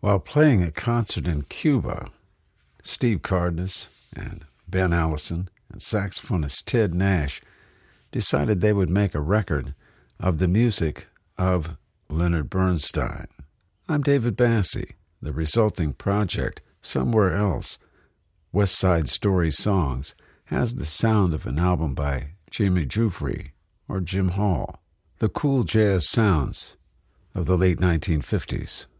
While playing a concert in Cuba, Steve Cardenas and Ben Allison and saxophonist Ted Nash decided they would make a record of the music of Leonard Bernstein. I'm David Bassey. The resulting project, Somewhere Else, West Side Story Songs, has the sound of an album by Jimmy Giuffre or Jim Hall, the cool jazz sounds of the late 1950s.